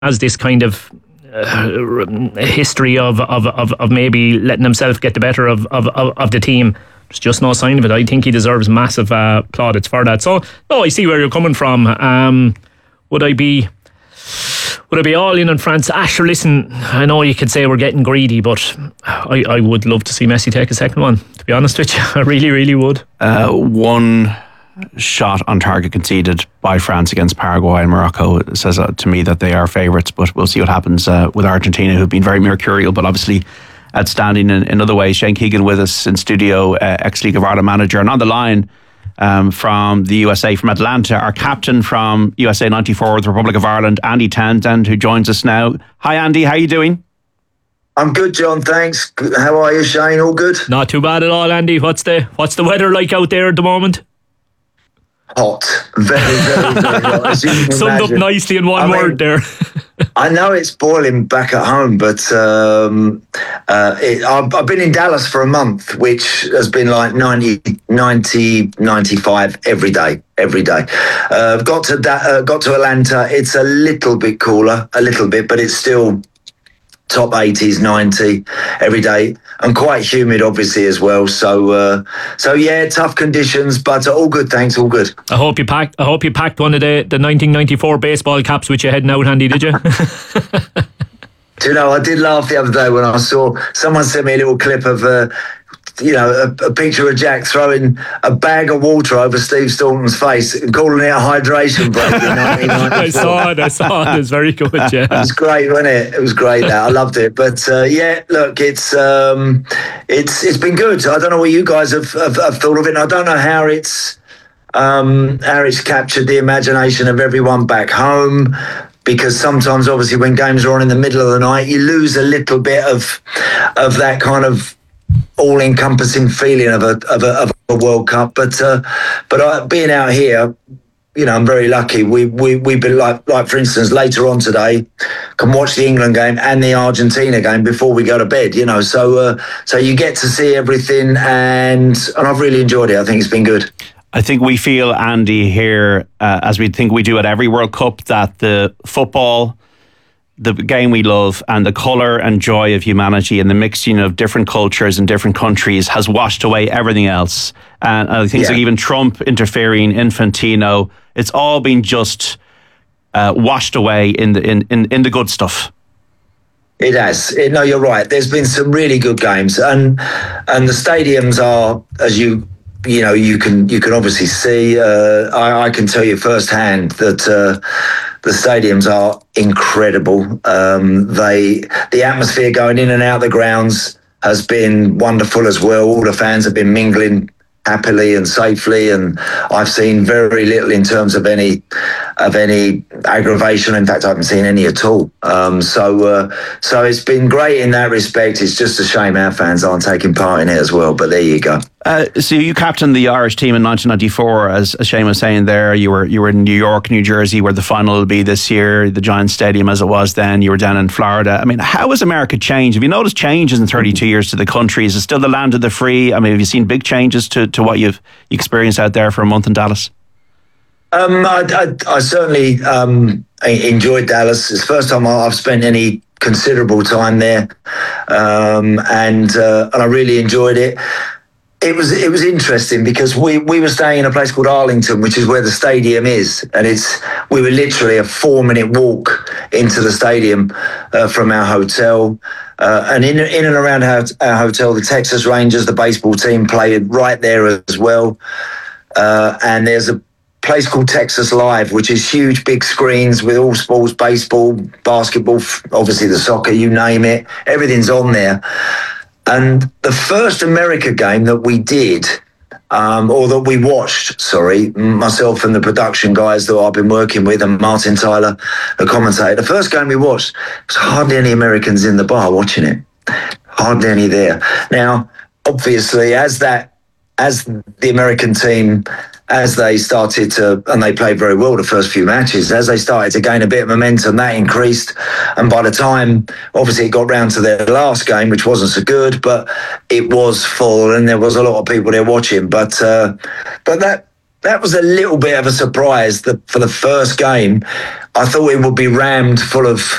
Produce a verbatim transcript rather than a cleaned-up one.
has this kind of uh, history of, of, of, of maybe letting himself get the better of, of, of, of the team. There's just no sign of it. I think he deserves massive uh, plaudits for that. So, no, I see where you're coming from. Um, would I be... Would I be all in on France? Ah, sure, listen, I know you could say we're getting greedy, but I, I would love to see Messi take a second one, to be honest with you. I really, really would. Uh, one shot on target conceded by France against Paraguay and Morocco. It says uh, to me that they are favourites, but we'll see what happens uh, with Argentina, who've been very mercurial, but obviously outstanding in, in other ways. Shane Keegan with us in studio, uh, ex-League of Ireland manager, and on the line Um, from the U S A, from Atlanta, our captain from U S A ninety-four with the Republic of Ireland, Andy Townsend, who joins us now. Hi Andy, how are you doing? I'm good, John, thanks. How are you, Shane? All good? Not too bad at all, Andy. What's the what's the weather like out there at the moment? Hot. Very, very, very hot. As you can Summed imagine. up nicely in one I word mean, there. I know it's boiling back at home, but um, uh, it, I've, I've been in Dallas for a month, which has been like ninety, ninety, ninety-five every day, every day. Uh, I've got to da- uh, got to Atlanta. It's a little bit cooler, a little bit, but it's still top eighties, ninety every day, and quite humid, obviously, as well. So, uh, so yeah, tough conditions, but all good. Thanks, all good. I hope you packed. I hope you packed one of the, the nineteen ninety-four baseball caps with you heading out, Andy. Did you? Do you know, I did laugh the other day when I saw someone sent me a little clip of, uh, you know, a, a picture of Jack throwing a bag of water over Steve Staunton's face and calling it a hydration break in nineteen ninety-four. I saw it. I saw it. It was very good. Yeah, it was great, wasn't it? It was great. That I loved it. But uh, yeah, look, it's um, it's it's been good. I don't know what you guys have, have, have thought of it. And I don't know how it's um, how it's captured the imagination of everyone back home. Because sometimes, obviously, when games are on in the middle of the night, you lose a little bit of of that kind of all-encompassing feeling of a of a, of a World Cup. But uh, but I, being out here, you know, I'm very lucky. We we we've been like like for instance, later on today, can watch the England game and the Argentina game before we go to bed. You know, so uh, so you get to see everything, and and I've really enjoyed it. I think it's been good. I think we feel, Andy, here, uh, as we think we do at every World Cup, that the football, the game we love, and the colour and joy of humanity and the mixing of different cultures and different countries has washed away everything else. And I think yeah. so even Trump interfering, Infantino, it's all been just uh, washed away in the in, in, in the good stuff. It has. It, no, you're right. There's been some really good games, and and the stadiums are, as you. You know, you can you can obviously see. Uh, I, I can tell you firsthand that uh, the stadiums are incredible. Um, they the atmosphere going in and out of the grounds has been wonderful as well. All the fans have been mingling happily and safely, and I've seen very little in terms of any of any aggravation. In fact, I haven't seen any at all. Um, so, uh, so it's been great in that respect. It's just a shame our fans aren't taking part in it as well. But there you go. Uh, so you captained the Irish team in nineteen ninety-four, as Shane was saying there. You were you were in New York, New Jersey, where the final will be this year, the Giant Stadium as it was then. You were down in Florida. I mean, how has America changed? Have you noticed changes in thirty-two years to the country? Is it still the land of the free? I mean, have you seen big changes to, to what you've experienced out there for a month in Dallas? Um, I, I, I certainly um, enjoyed Dallas. It's the first time I've spent any considerable time there, um, and uh, and I really enjoyed it. It was it was interesting because we, we were staying in a place called Arlington, which is where the stadium is, and it's we were literally a four minute walk into the stadium uh, from our hotel, uh, and in in and around our, our hotel, the Texas Rangers, the baseball team, played right there as well, uh, and there's a place called Texas Live, which is huge, big screens with all sports, baseball, basketball, obviously the soccer, you name it, everything's on there. And the first America game that we did, um, or that we watched, sorry, myself and the production guys that I've been working with, and Martin Tyler, the commentator, the first game we watched, there was hardly any Americans in the bar watching it. Hardly any there. Now, obviously, as that, as the American team, as they started to, and they played very well the first few matches, as they started to gain a bit of momentum, that increased. And by the time, obviously, it got round to their last game, which wasn't so good, but it was full and there was a lot of people there watching. But uh, but that that was a little bit of a surprise that for the first game, I thought it would be rammed full of